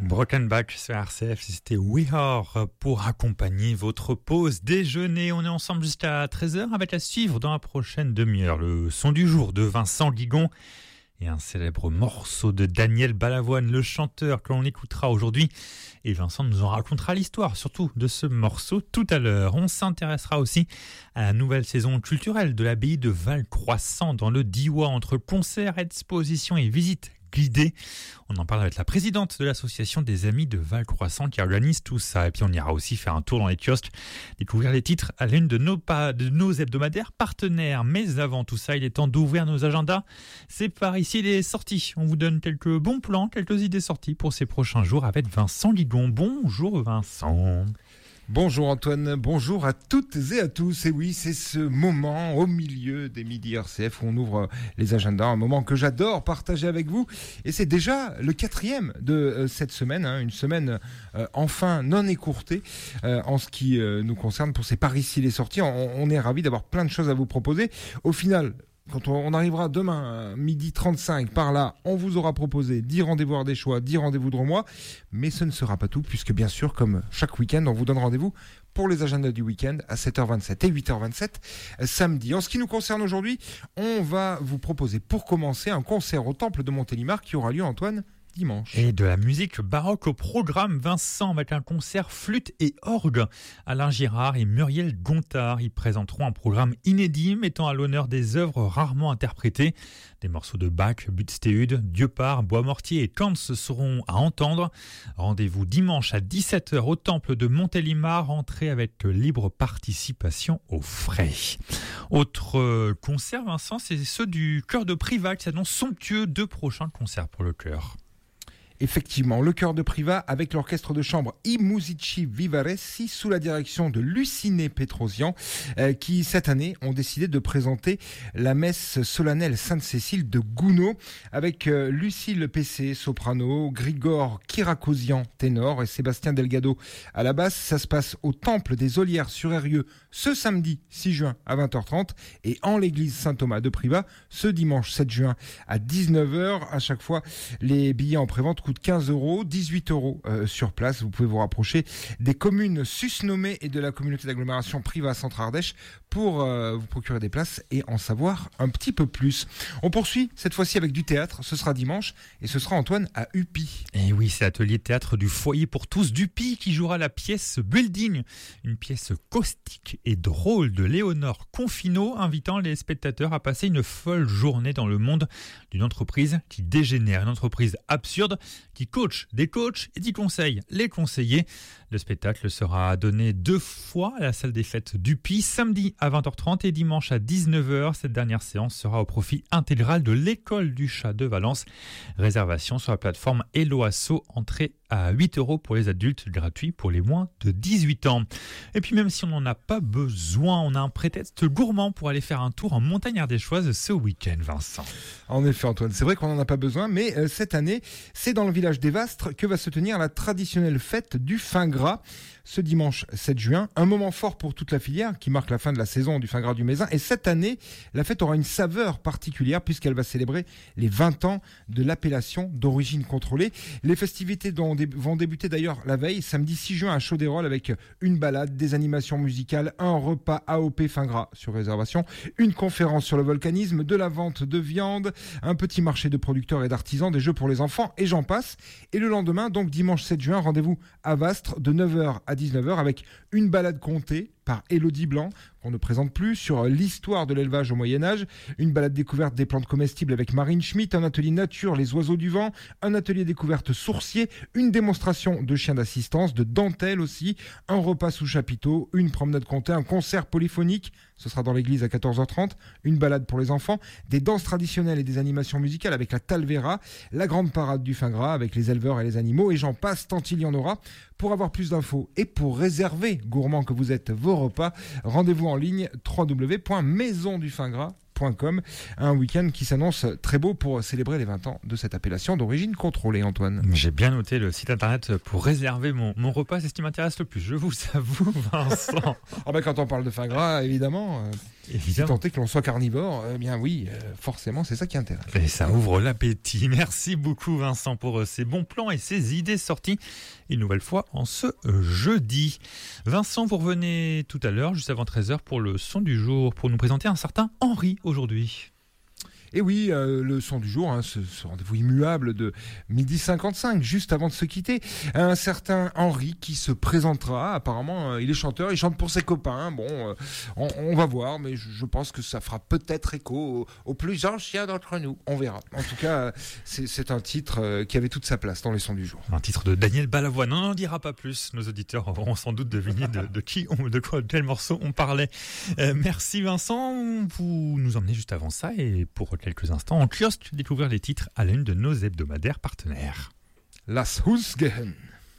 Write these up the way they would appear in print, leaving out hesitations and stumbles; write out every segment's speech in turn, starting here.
Broken Back sur RCF, c'était We Are pour accompagner votre pause déjeuner. On est ensemble jusqu'à 13h avec à suivre dans la prochaine demi-heure le son du jour de Vincent Guigon et un célèbre morceau de Daniel Balavoine, le chanteur que l'on écoutera aujourd'hui. Et Vincent nous en racontera l'histoire, surtout de ce morceau tout à l'heure. On s'intéressera aussi à la nouvelle saison culturelle de l'abbaye de Valcroissant dans le Diois, entre concerts, expositions et visites guidée. On en parle avec la présidente de l'association des Amis de Valcroissant qui organise tout ça. Et puis on ira aussi faire un tour dans les kiosques, découvrir les titres à l'une de nos hebdomadaires partenaires. Mais avant tout ça, il est temps d'ouvrir nos agendas. C'est par ici les sorties. On vous donne quelques bons plans, quelques idées sorties pour ces prochains jours avec Vincent Guigon. Bonjour Vincent. Bonjour Antoine, bonjour à toutes et à tous. Et oui, c'est ce moment au milieu des midis RCF où on ouvre les agendas, un moment que j'adore partager avec vous. Et c'est déjà le 4e de cette semaine, une semaine enfin non écourtée en ce qui nous concerne pour ces par ici les sorties. On est ravis d'avoir plein de choses à vous proposer. Au final, quand on arrivera demain, midi 35, par là, on vous aura proposé 10 rendez-vous hors des choix, 10 rendez-vous de mois. Mais ce ne sera pas tout, puisque bien sûr, comme chaque week-end, on vous donne rendez-vous pour les agendas du week-end à 7h27 et 8h27 samedi. En ce qui nous concerne aujourd'hui, on va vous proposer pour commencer un concert au Temple de Montélimar qui aura lieu, Antoine, dimanche. Et de la musique baroque au programme, Vincent, avec un concert flûte et orgue. Alain Girard et Muriel Gontard y présenteront un programme inédit mettant à l'honneur des œuvres rarement interprétées. Des morceaux de Bach, Buxtehude, Dieupart, Boismortier et Kantz seront à entendre. Rendez-vous dimanche à 17h au Temple de Montélimar, entrée avec libre participation aux frais. Autre concert, Vincent, c'est ceux du chœur de Privas qui s'annonce somptueux, 2 prochains concerts pour le chœur. Effectivement, le chœur de Privas avec l'orchestre de chambre I Musici Vivaressi sous la direction de Luciné Petrosian qui cette année ont décidé de présenter la messe solennelle Sainte-Cécile de Gounod avec Lucille Pessé soprano, Grigor Kirakosian ténor et Sébastien Delgado à la basse. Ça se passe au Temple des Olières sur Eyrieux ce samedi 6 juin à 20h30 et en l'église Saint-Thomas de Privas ce dimanche 7 juin à 19h. À chaque fois, les billets en prévente coûte 15 €, 18 € sur place. Vous pouvez vous rapprocher des communes susnommées et de la communauté d'agglomération Privas Centre Ardèche pour vous procurer des places et en savoir un petit peu plus. On poursuit cette fois-ci avec du théâtre. Ce sera dimanche et ce sera, Antoine, à Upi. Et oui, c'est l'atelier théâtre du foyer pour tous d'Upi qui jouera la pièce Building, une pièce caustique et drôle de Léonore Confino, invitant les spectateurs à passer une folle journée dans le monde d'une entreprise qui dégénère, une entreprise absurde qui coach des coachs et qui conseille les conseillers. Le spectacle sera donné 2 fois à la salle des fêtes d'Upi, samedi à 20h30 et dimanche à 19h. Cette dernière séance sera au profit intégral de l'école du chat de Valence. Réservation sur la plateforme Helloasso, entrée à 8 € pour les adultes, gratuit pour les moins de 18 ans. Et puis même si on n'en a pas besoin, on a un prétexte gourmand pour aller faire un tour en montagne ardéchoise ce week-end, Vincent. En effet, Antoine, c'est vrai qu'on n'en a pas besoin, mais cette année, c'est dans le village des Vastres que va se tenir la traditionnelle fête du fin gras. Ce dimanche 7 juin, un moment fort pour toute la filière qui marque la fin de la saison du fin gras du Mézin. Et cette année, la fête aura une saveur particulière puisqu'elle va célébrer les 20 ans de l'appellation d'origine contrôlée. Les festivités vont débuter d'ailleurs la veille, samedi 6 juin à Chaudérolles avec une balade, des animations musicales, un repas AOP fin gras sur réservation, une conférence sur le volcanisme, de la vente de viande, un petit marché de producteurs et d'artisans, des jeux pour les enfants et j'en passe. Et le lendemain, donc dimanche 7 juin, rendez-vous à Vastres de 9h à 19h avec une balade contée par Élodie Blanc, qu'on ne présente plus, sur l'histoire de l'élevage au Moyen-Âge, une balade découverte des plantes comestibles avec Marine Schmitt, un atelier nature, les oiseaux du vent, un atelier découverte sourcier, une démonstration de chiens d'assistance, de dentelle aussi, un repas sous chapiteau, une promenade comptée, un concert polyphonique, ce sera dans l'église à 14h30, une balade pour les enfants, des danses traditionnelles et des animations musicales avec la Talvera, la grande parade du fin gras avec les éleveurs et les animaux, et j'en passe tant il y en aura. Pour avoir plus d'infos et pour réserver, gourmand que vous êtes, vos repas, rendez-vous en ligne www.maisondufingras.com. Un week-end qui s'annonce très beau pour célébrer les 20 ans de cette appellation d'origine contrôlée, Antoine. J'ai bien noté le site internet pour réserver mon repas, c'est ce qui m'intéresse le plus, je vous avoue, Vincent. Quand on parle de fin gras, évidemment... Évidemment. Si tant est que l'on soit carnivore, eh bien oui, forcément, c'est ça qui intéresse. Et ça ouvre l'appétit. Merci beaucoup Vincent pour ces bons plans et ces idées sorties une nouvelle fois en ce jeudi. Vincent, vous revenez tout à l'heure, juste avant 13h, pour le son du jour, pour nous présenter un certain Henri aujourd'hui. Et oui, le son du jour, ce rendez-vous immuable de 12h55, juste avant de se quitter, un certain Henri qui se présentera. Apparemment, il est chanteur, il chante pour ses copains. Bon, on va voir, mais je pense que ça fera peut-être écho aux plus anciens d'entre nous. On verra. En tout cas, c'est un titre qui avait toute sa place dans les sons du jour. Un titre de Daniel Balavoine. On n'en dira pas plus. Nos auditeurs auront sans doute deviné de quel morceau on parlait. Merci Vincent. Vous nous emmenez juste avant ça et pour quelques instants en kiosque découvrir les titres à l'une de nos hebdomadaires partenaires. Las Husgehen.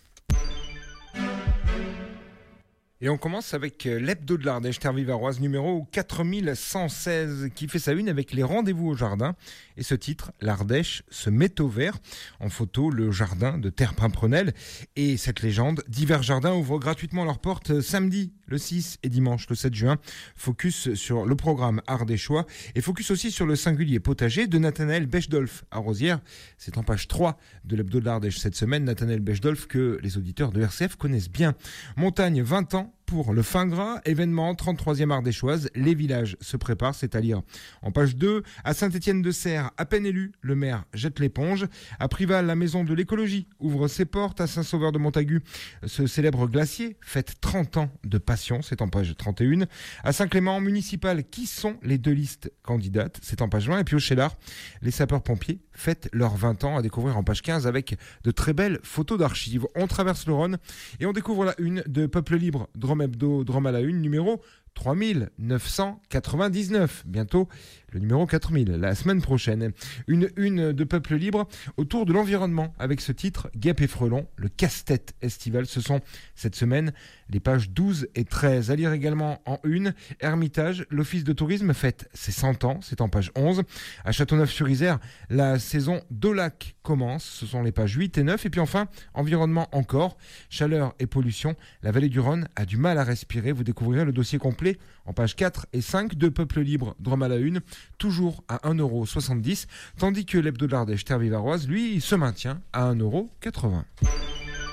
Et on commence avec l'hebdo de l'Ardèche Terre-Vivaroise numéro 4116 qui fait sa une avec les rendez-vous au jardin. Et ce titre, l'Ardèche se met au vert. En photo, le jardin de Terre-Pimprenel. Et cette légende, divers jardins ouvrent gratuitement leurs portes samedi le 6 et dimanche le 7 juin. Focus sur le programme ardéchois et focus aussi sur le singulier potager de Nathanaël Bechdolf à Rosières. C'est en page 3 de l'hebdo de l'Ardèche cette semaine. Nathanaël Bechdolf que les auditeurs de RCF connaissent bien. Montagne 20 ans pour le fin gras, événement 33e ardéchoise, les villages se préparent, c'est à lire en page 2. À Saint-Étienne-de-Serres, à peine élu, le maire jette l'éponge. À Prival, la maison de l'écologie ouvre ses portes. À Saint-Sauveur de Montagu, ce célèbre glacier fête 30 ans de passion, c'est en page 31. À Saint-Clément municipal, qui sont les deux listes candidates, c'est en page 20. Et puis au Chélar, les sapeurs-pompiers fêtent leurs 20 ans, à découvrir en page 15 avec de très belles photos d'archives. On traverse le Rhône et on découvre la une de Peuple Libre, Drôme Hebdo, Drôme à la une, numéro 3999. Bientôt le numéro 4000, la semaine prochaine. Une de Peuple Libre autour de l'environnement avec ce titre, Guêpes et Frelons, le casse-tête estival. Ce sont cette semaine les pages 12 et 13. À lire également en une, Hermitage, l'office de tourisme fête ses 100 ans, c'est en page 11. À Châteauneuf-sur-Isère, la saison d'Aulac commence, ce sont les pages 8 et 9. Et puis enfin, environnement encore, chaleur et pollution, la vallée du Rhône a du mal à respirer. Vous découvrirez le dossier complet en pages 4 et 5 de Peuple Libre, Drôme à la une, toujours à 1,70 €, tandis que l'hebdo de l'Ardèche Terre-Vivaroise, lui, se maintient à 1,80 €.